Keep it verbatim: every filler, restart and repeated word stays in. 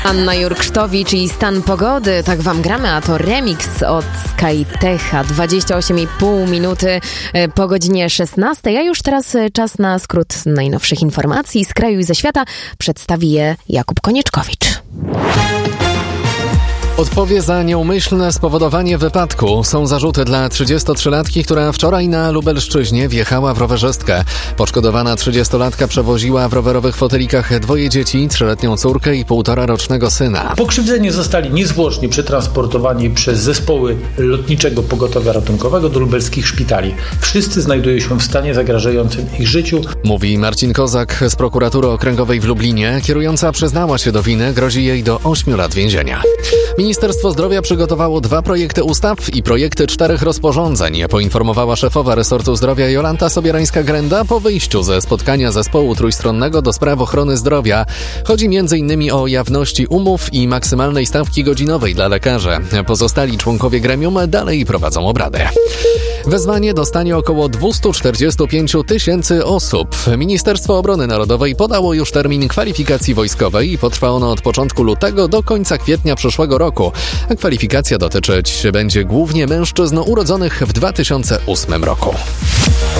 Anna Jurksztowicz i Stan Pogody, tak wam gramy, a to remix od Skytecha. dwadzieścia osiem i pół minuty po godzinie szesnastej, a już teraz czas na skrót najnowszych informacji z kraju i ze świata. Przedstawi je Jakub Konieczkowicz. Odpowie za nieumyślne spowodowanie wypadku. Są zarzuty dla trzydziestotrzylatki, która wczoraj na Lubelszczyźnie wjechała w rowerzystkę. Poszkodowana trzydziestolatka przewoziła w rowerowych fotelikach dwoje dzieci, trzyletnią córkę i półtorarocznego syna. Pokrzywdzeni zostali niezwłocznie przetransportowani przez zespoły Lotniczego Pogotowia Ratunkowego do lubelskich szpitali. Wszyscy znajdują się w stanie zagrażającym ich życiu. Mówi Marcin Kozak z prokuratury okręgowej w Lublinie. Kierująca przyznała się do winy, grozi jej do ośmiu lat więzienia. Ministerstwo Zdrowia przygotowało dwa projekty ustaw i projekty czterech rozporządzeń, poinformowała szefowa resortu zdrowia Jolanta Sobierańska-Grenda po wyjściu ze spotkania zespołu trójstronnego do spraw ochrony zdrowia. Chodzi między innymi o jawności umów i maksymalnej stawki godzinowej dla lekarzy. Pozostali członkowie gremium dalej prowadzą obrady. Wezwanie dostanie około dwieście czterdzieści pięć tysięcy osób. Ministerstwo Obrony Narodowej podało już termin kwalifikacji wojskowej i potrwa ono od początku lutego do końca kwietnia przyszłego roku. Kwalifikacja dotyczyć będzie głównie mężczyzn urodzonych w dwa tysiące ósmym roku.